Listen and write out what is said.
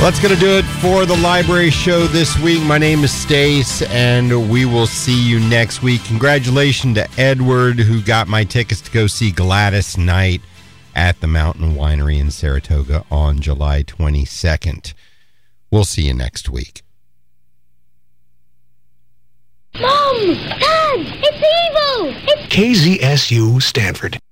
That's going to do it for the library show this week. My name is Stace, and we will see you next week. Congratulations to Edward, who got my tickets to go see Gladys Knight at the Mountain Winery in Saratoga on July 22nd. We'll see you next week. Mom! Dad! It's evil! KZSU Stanford.